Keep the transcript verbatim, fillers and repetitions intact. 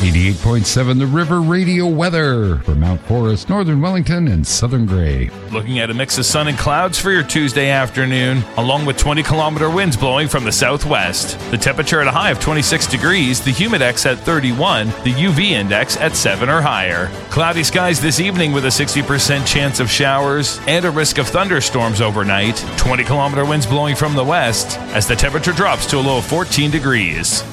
eighty-eight point seven The River Radio weather for Mount Forest, Northern Wellington, and Southern Gray. Looking at a mix of sun and clouds for your Tuesday afternoon, along with twenty kilometer winds blowing from the southwest. The temperature at a high of twenty-six degrees, the humidex at thirty-one, the U V index at seven or higher. Cloudy skies this evening with a sixty percent chance of showers and a risk of thunderstorms overnight. twenty kilometer winds blowing from the west as the temperature drops to a low of fourteen degrees.